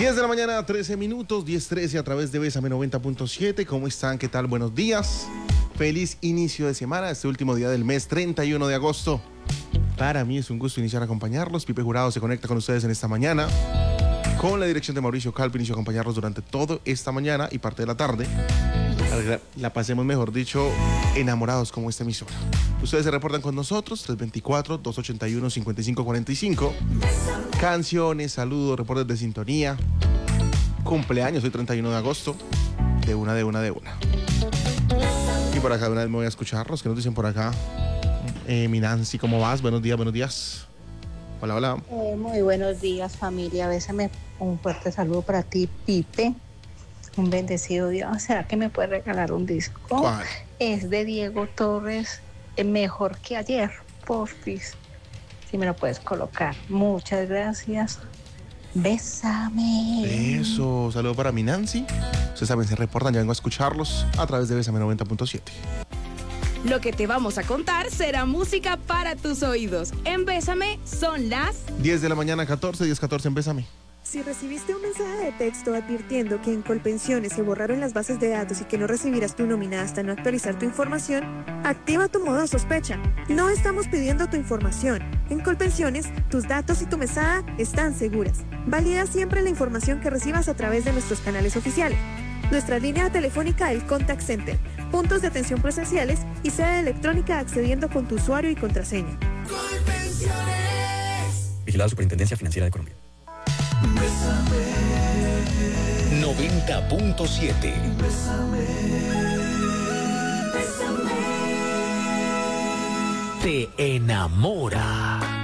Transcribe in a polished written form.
10 de la mañana, 13 minutos, 10:13 a través de Bésame 90.7. ¿Cómo están? ¿Qué tal? Buenos días. Feliz inicio de semana, este último día del mes, 31 de agosto. Para mí es un gusto iniciar a acompañarlos. Pipe Jurado se conecta con ustedes en esta mañana, con la dirección de Mauricio Calvo. Inicio a acompañarlos durante toda esta mañana y parte de la tarde, para que la pasemos, mejor dicho, enamorados como esta emisora. Ustedes se reportan con nosotros, 324-281-5545. Canciones, saludos, reportes de sintonía, cumpleaños, hoy 31 de agosto, de una. Y por acá de una vez me voy a escucharlos. ¿Qué nos dicen por acá? Mi Nancy, ¿cómo vas? Buenos días. Hola. Muy buenos días, familia. Bésame, un fuerte saludo para ti, Pipe. Un bendecido día. ¿Será que me puede regalar un disco? ¿Cuál? Es de Diego Torres, Mejor que ayer, porfis. Si me lo puedes colocar. Muchas gracias. Bésame. Eso, saludo para mi Nancy. Ustedes saben, se reportan, ya vengo a escucharlos a través de Bésame 90.7. Lo que te vamos a contar será música para tus oídos. En Bésame son las 10 de la mañana, 10:14 en Bésame. Si recibiste un mensaje de texto advirtiendo que en Colpensiones se borraron las bases de datos y que no recibirás tu nómina hasta no actualizar tu información, activa tu modo sospecha. No estamos pidiendo tu información. En Colpensiones, tus datos y tu mesada están seguras. Valida siempre la información que recibas a través de nuestros canales oficiales. Nuestra línea telefónica, el Contact Center, puntos de atención presenciales y sede electrónica accediendo con tu usuario y contraseña. Colpensiones. Vigilada Superintendencia Financiera de Colombia. 90.7. Te enamora.